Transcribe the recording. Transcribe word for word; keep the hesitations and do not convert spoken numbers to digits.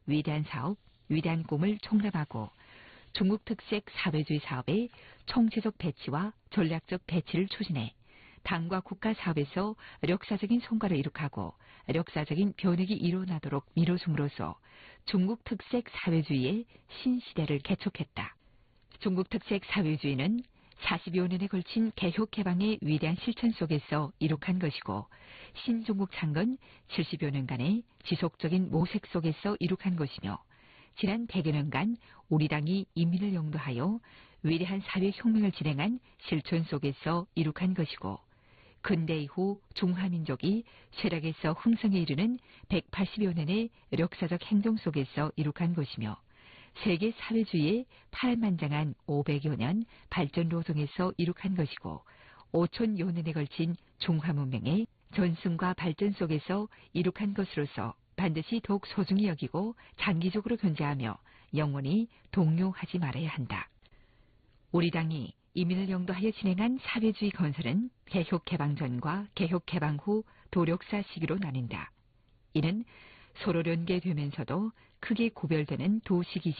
위대한 사업, 위대한 꿈을 총람하고 중국 특색 사회주의 사업의 총체적 배치와 전략적 배치를 추진해 당과 국가 사업에서 역사적인 성과를 이룩하고 역사적인 변혁이 일어나도록 밀어줌으로써 중국 특색 사회주의의 신시대를 개촉했다. 중국 특색 사회주의는 사십여 년에 걸친 개혁개방의 위대한 실천 속에서 이룩한 것이고 신중국 창건 칠십여 년간의 지속적인 모색 속에서 이룩한 것이며 지난 백여 년간 우리 당이 인민을 영도하여 위대한 사회혁명을 진행한 실천 속에서 이룩한 것이고 근대 이후 중화민족이 쇠락에서 흥성에 이르는 백팔십여 년의 역사적 행정 속에서 이룩한 것이며 세계 사회주의의 파란만장한 오백여 년 발전 로정에서 이룩한 것이고 오천여 년에 걸친 중화문명의 전승과 발전 속에서 이룩한 것으로서 반드시 더욱 소중히 여기고 장기적으로 견제하며 영원히 동요하지 말아야 한다. 우리 당이 이민을 영도하여 진행한 사회주의 건설은 개혁개방 전과 개혁개방 후 도력사 시기로 나뉜다. 이는 서로 연계되면서도 크게 구별되는 두 시기이다.